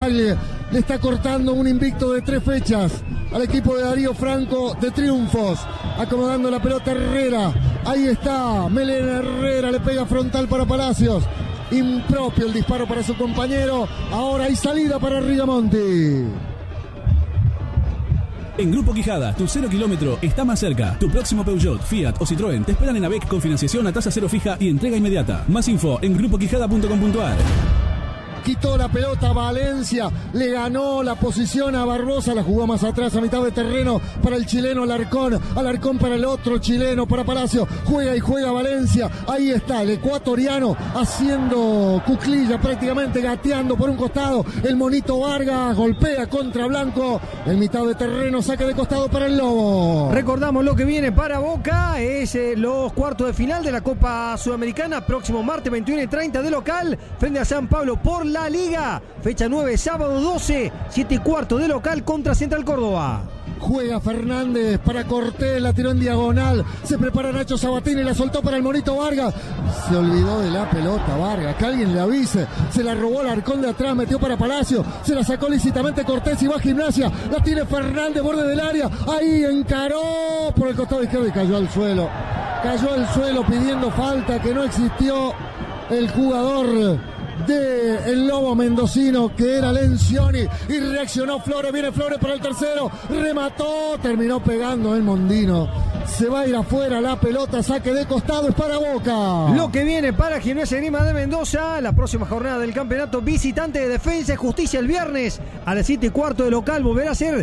Le está cortando un invicto de 3 fechas al equipo de Darío Franco de triunfos. Acomodando la pelota Herrera. Ahí está Melena Herrera, le pega frontal para Palacios. Impropio el disparo para su compañero. Ahora hay salida para Rigamonti. En Grupo Quijada, tu 0 kilómetro está más cerca. Tu próximo Peugeot, Fiat o Citroën te esperan en AVEC con financiación a tasa cero fija y entrega inmediata. Más info en grupoquijada.com.ar. Quitó la pelota Valencia, le ganó la posición a Barbosa, la jugó más atrás a mitad de terreno para el chileno Alarcón para el otro chileno, para Palacio, juega y juega Valencia, ahí está el ecuatoriano haciendo cuclilla prácticamente, gateando por un costado, el monito Vargas golpea contra Blanco, en mitad de terreno, saque de costado para el Lobo. Recordamos lo que viene para Boca, es los cuartos de final de la Copa Sudamericana, próximo martes 21:30 de local, frente a San Pablo por la Liga, fecha 9, sábado 12, 7:15 de local contra Central Córdoba. Juega Fernández para Cortés, la tiró en diagonal, se prepara Nacho Sabatini, la soltó para el monito Vargas, se olvidó de la pelota Vargas, que alguien le avise, se la robó Alarcón de atrás, metió para Palacio, se la sacó lícitamente Cortés y va a Gimnasia, la tiene Fernández, borde del área, ahí encaró por el costado izquierdo y cayó al suelo pidiendo falta, que no existió el jugador el Lobo mendocino, que era Lencioni, y reaccionó Flores, viene Flores para el tercero, remató, terminó pegando el Mondino, se va a ir afuera la pelota, saque de costado, es para Boca. Lo que viene para Gimnasia y Grima de Mendoza, la próxima jornada del campeonato, visitante de Defensa y Justicia el viernes a las 7:15 de local, volverá a ser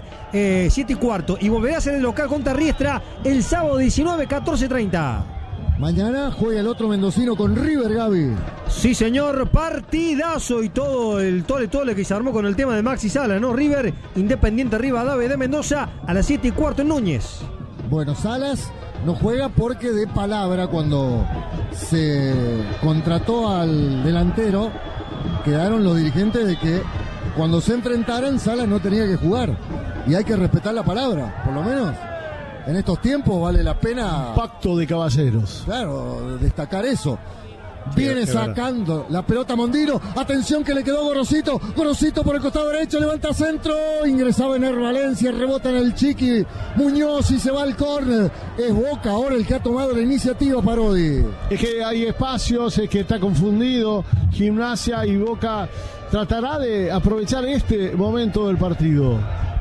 7:15 y volverá a ser el local contra Riestra el sábado 19, 14:30. Mañana juega el otro mendocino con River, Gaby. Sí, señor, partidazo y todo el tole que se armó con el tema de Maxi Sala, ¿no? River, Independiente Rivadavia de Mendoza a las 7:15 en Núñez. Bueno, Salas no juega porque de palabra, cuando se contrató al delantero, quedaron los dirigentes de que cuando se enfrentaran, Salas no tenía que jugar. Y hay que respetar la palabra, por lo menos. En estos tiempos vale la pena... Pacto de caballeros. Claro, destacar eso. Viene sacando la pelota Mondino. Atención que le quedó Gorosito. Gorosito por el costado derecho, levanta centro. Ingresaba Ener Valencia, rebota en el Chiqui Muñoz y se va al córner. Es Boca ahora el que ha tomado la iniciativa, Parodi. Es que hay espacios, es que está confundido. Gimnasia y Boca tratará de aprovechar este momento del partido.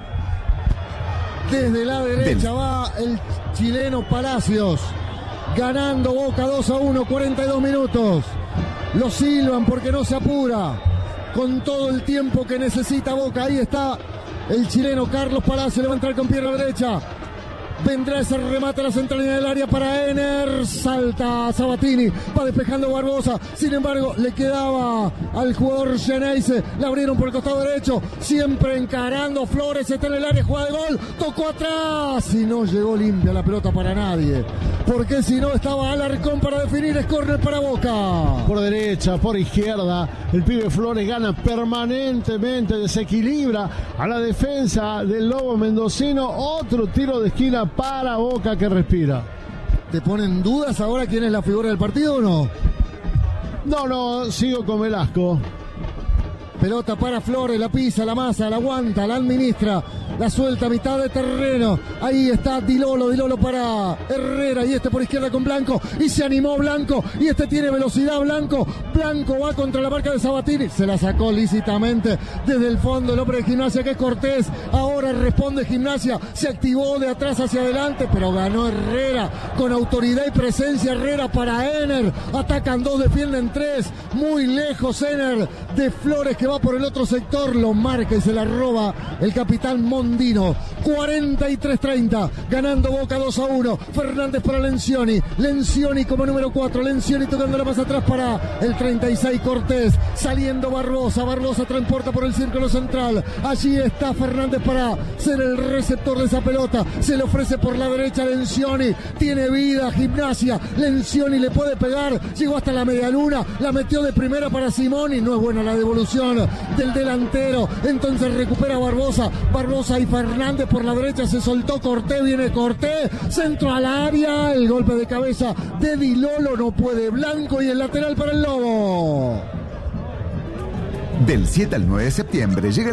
Desde la derecha va el chileno Palacios. Ganando Boca 2-1, 42 minutos. Lo silban porque no se apura. Con todo el tiempo que necesita Boca. Ahí está el chileno Carlos Palacios. Le va a entrar con pierna derecha. Vendrá ese remate a la centralidad del área para Ener. Salta Sabatini. Va despejando Barbosa. Sin embargo, le quedaba al jugador Geneise. Le abrieron por el costado derecho. Siempre encarando Flores. Está en el área. Juega de gol. Tocó atrás. Y no llegó limpia la pelota para nadie. Porque si no estaba Alarcón para definir. Es córner para Boca. Por derecha, por izquierda. El pibe Flores gana permanentemente. Desequilibra a la defensa del Lobo mendocino. Otro tiro de esquina para Boca que respira. ¿Te ponen dudas ahora quién es la figura del partido o no? No, sigo con Velasco. Pelota para Flores, la pisa, la masa, la aguanta, la administra, la suelta a mitad de terreno. Ahí está Dilolo para Herrera y por izquierda con Blanco. Y se animó Blanco y tiene velocidad Blanco. Blanco va contra la marca de Sabatini. Se la sacó lícitamente desde el fondo el hombre de Gimnasia que es Cortés. Ahora responde Gimnasia. Se activó de atrás hacia adelante, pero ganó Herrera con autoridad y presencia. Herrera para Ener. Atacan 2, defienden 3. Muy lejos Ener de Flores que va por el otro sector, lo marca y se la roba el capitán Mondino. 43-30, ganando Boca 2-1. Fernández para Lencioni como número 4, Lencioni tocándola más atrás para el 36 Cortés, saliendo Barbosa transporta por el círculo central, allí está Fernández para ser el receptor de esa pelota, se le ofrece por la derecha Lencioni, tiene vida Gimnasia, Lencioni le puede pegar, llegó hasta la media luna, la metió de primera para Simoni, no es buena la devolución del delantero, entonces recupera Barbosa y Fernández por la derecha, se soltó Cortés, viene Cortés, centro al área, el golpe de cabeza de Dilolo, no puede Blanco y el lateral para el Lobo. Del 7 al 9 de septiembre llega